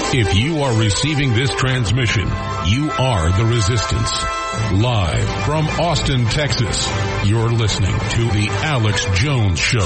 If you are receiving this transmission, you are the Resistance. Live from Austin, Texas, you're listening to The Alex Jones Show.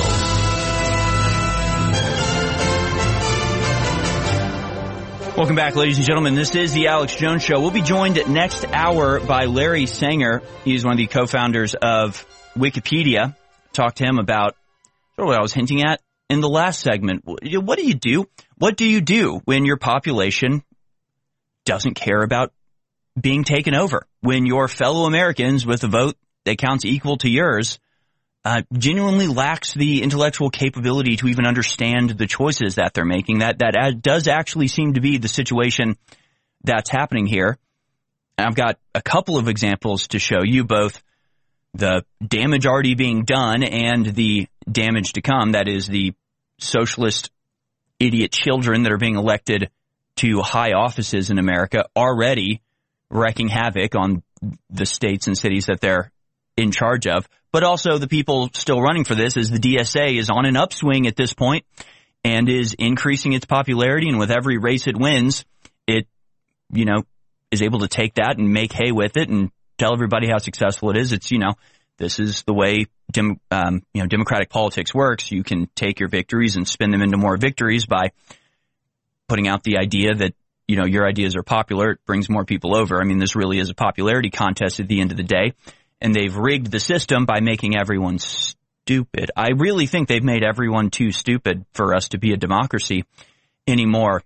Welcome back, ladies and gentlemen. This is The Alex Jones Show. We'll be joined next hour by Larry Sanger. He's one of the co-founders of Wikipedia. Talk to him about what I was hinting at in the last segment. What do you do? What do you do when your population doesn't care about being taken over? When your fellow Americans with a vote that counts equal to yours genuinely lacks the intellectual capability to even understand the choices that they're making? That does actually seem to be the situation that's happening here. And I've got a couple of examples to show you, both the damage already being done and the damage to come. That is the socialist idiot children that are being elected to high offices in America already wreaking havoc on the states and cities that they're in charge of. But also the people still running for this, as the DSA is on an upswing at this point and is increasing its popularity. And with every race it wins, it, is able to take that and make hay with it and tell everybody how successful it is. It's, this is the way democratic politics works. You can take your victories and spin them into more victories by putting out the idea that, your ideas are popular. It brings more people over. I mean, this really is a popularity contest at the end of the day. And they've rigged the system by making everyone stupid. I really think they've made everyone too stupid for us to be a democracy anymore.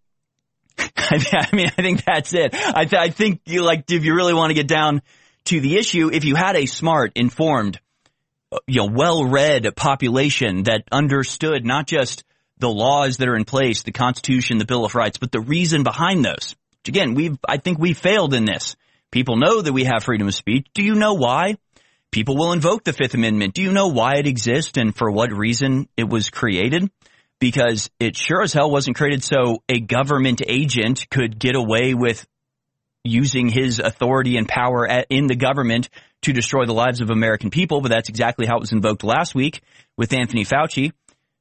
I think that's it. I think if you really want to get down to the issue, if you had a smart, informed, well-read population that understood not just the laws that are in place, the Constitution, the Bill of Rights, but the reason behind those. Again, I think we failed in this. People know that we have freedom of speech. Do you know why? People will invoke the Fifth Amendment. Do you know why it exists and for what reason it was created? Because it sure as hell wasn't created so a government agent could get away with using his authority and power in the government to destroy the lives of American people. But that's exactly how it was invoked last week with Anthony Fauci.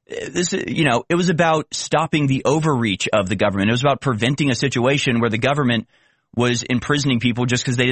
It was about stopping the overreach of the government. It was about preventing a situation where the government was imprisoning people just because they